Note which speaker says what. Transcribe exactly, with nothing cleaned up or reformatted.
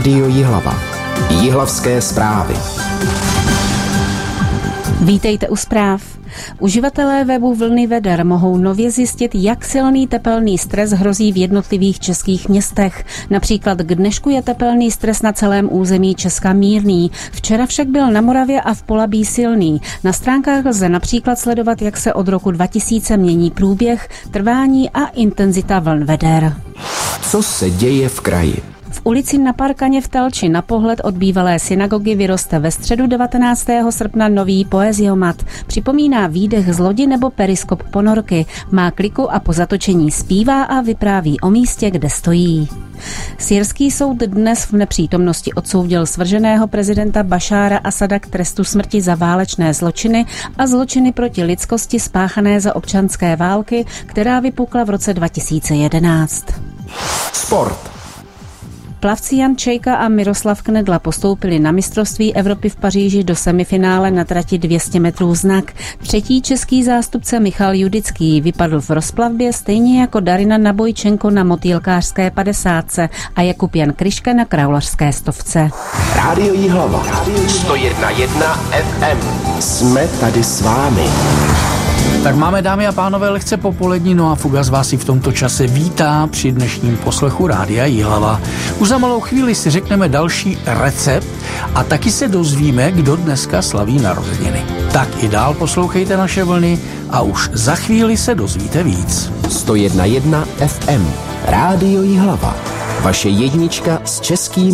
Speaker 1: Rádio Jihlava. Jihlavské zprávy.
Speaker 2: Vítejte u zpráv. Uživatelé webu Vlny Weather mohou nově zjistit, jak silný tepelný stres hrozí v jednotlivých českých městech. Například k dnešku je tepelný stres na celém území Česka mírný. Včera však byl na Moravě a v Polabí silný. Na stránkách lze například sledovat, jak se od roku dva tisíce mění průběh, trvání a intenzita vln Weather.
Speaker 1: Co se děje v kraji?
Speaker 2: V ulici Na Parkaně v Telči na pohled od bývalé synagogy vyroste ve středu devatenáctého srpna nový poeziomat. Připomíná výdech z lodi nebo periskop ponorky. Má kliku a po zatočení zpívá a vypráví o místě, kde stojí. Syrský soud dnes v nepřítomnosti odsoudil svrženého prezidenta Bašára Asada k trestu smrti za válečné zločiny a zločiny proti lidskosti spáchané za občanské války, která vypukla v roce dva tisíce jedenáct.
Speaker 1: Sport.
Speaker 2: Plavci Jan Čejka a Miroslav Knedla postoupili na mistrovství Evropy v Paříži do semifinále na trati dvě stě metrů znak. Třetí český zástupce Michal Judický vypadl v rozplavbě stejně jako Darina Nabojčenko na motýlkářské padesátce a Jakub Jan Kryška na kraulařské stovce.
Speaker 1: Rádio Jihlava. sto jedna celá jedna ef em. Jsme tady s vámi.
Speaker 3: Tak máme, dámy a pánové, lehce popolední, no a Fugas vás si v tomto čase vítá při dnešním poslechu Rádia Jihlava. Už za malou chvíli si řekneme další recept a taky se dozvíme, kdo dneska slaví narozeniny. Tak i dál poslouchejte naše vlny a už za chvíli se dozvíte víc.
Speaker 1: sto jedna celá jedna ef em. Rádio Jihlava. Vaše jednička s českým